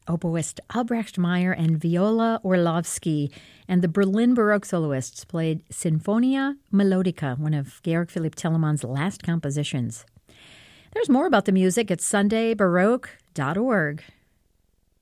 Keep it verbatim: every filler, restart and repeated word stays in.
oboist Albrecht Meyer and Viola Orlovsky, and the Berlin Baroque soloists played Sinfonia Melodica, one of Georg Philipp Telemann's last compositions. There's more about the music at sunday baroque dot org.